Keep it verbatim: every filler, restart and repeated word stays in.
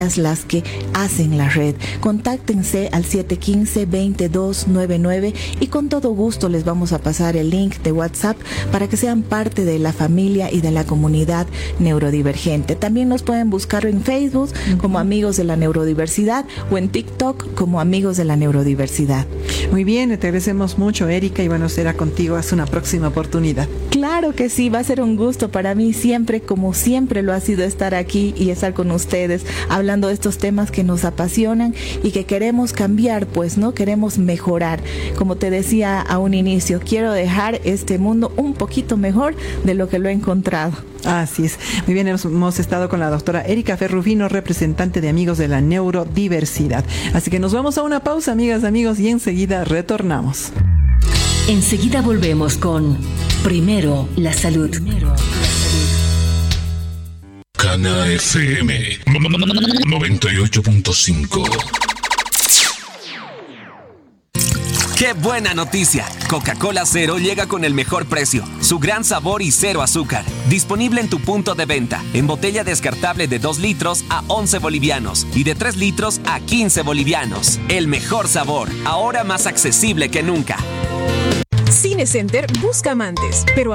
las que hacen la red. Contáctense al siete uno cinco, dos dos nueve nueve y con todo gusto les vamos a pasar el link de WhatsApp para que sean parte de la familia y de la comunidad neurodivergente. También nos pueden buscar en Facebook uh-huh. como Amigos de la Neurodiversidad o en TikTok como Amigos de la Neurodiversidad. Muy bien, te agradecemos mucho, Erika, y bueno, será contigo hasta una próxima oportunidad. Claro que sí, va a ser un gusto para mí siempre, como siempre lo ha sido, estar aquí y estar con ustedes hablando de estos temas que nos apasionan y que queremos cambiar, pues, ¿no? Queremos mejorar. Como te decía a un inicio, quiero dejar este mundo un poquito mejor de lo que lo he encontrado. Así es. Muy bien, hemos, hemos estado con la doctora Erika Ferrufino, representante de Amigos de la Neurodiversidad. Así que nos vamos a una pausa, amigas, amigos, y enseguida retornamos. Enseguida volvemos con Primero la Salud. Primero la Salud. Cana F M noventa y ocho punto cinco. ¡Qué buena noticia! Coca-Cola Cero llega con el mejor precio, su gran sabor y cero azúcar. Disponible en tu punto de venta, en botella descartable de dos litros a once bolivianos y de tres litros a quince bolivianos. El mejor sabor, ahora más accesible que nunca. Cinecenter busca amantes, pero